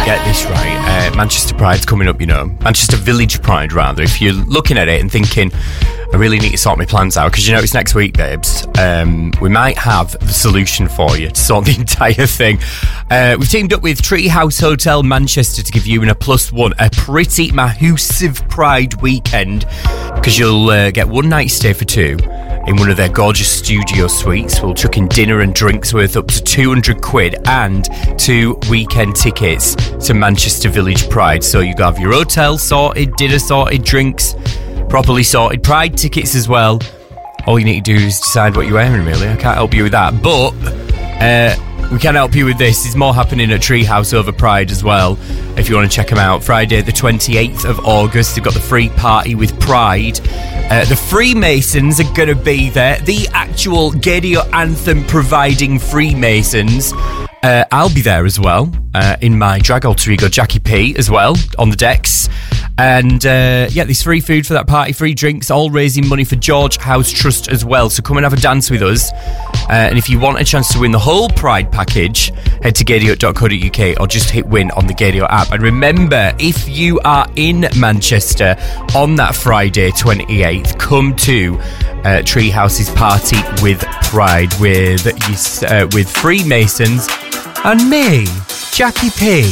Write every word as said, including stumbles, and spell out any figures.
get this right. Uh, Manchester Pride's coming up, you know. Manchester Village Pride, rather. If you're looking at it and thinking, I really need to sort my plans out, because you know it's next week, babes. Um, we might have the solution for you to sort the entire thing. Uh, we've teamed up with Treehouse Hotel Manchester to give you in a plus one a pretty massive Pride weekend, because you'll uh, get one night stay for two in one of their gorgeous studio suites. We'll chuck in dinner and drinks worth up to two hundred quid and two weekend tickets to Manchester Village Pride. So you have your hotel sorted, dinner sorted, drinks properly sorted, Pride tickets as well. All you need to do is decide what you're wearing, really. I can't help you with that, but uh, we can help you with this. There's more happening at Treehouse over Pride as well, if you want to check them out. Friday the twenty-eighth of August, they've got the free party with Pride. Uh, the Freemasons are going to be there, the actual Gaydio anthem providing Freemasons. Uh, I'll be there as well, uh, in my drag alter ego Jackie P as well, on the decks. And uh, yeah, there's free food for that party, free drinks, all raising money for George House Trust as well. So come and have a dance with us. Uh, and if you want a chance to win the whole Pride package, head to gaydio dot co dot uk or just hit win on the Gaydio app. And remember, if you are in Manchester on that Friday twenty-eighth, come to uh, Treehouse's party with Pride with uh, with Freemasons and me, Jackie P.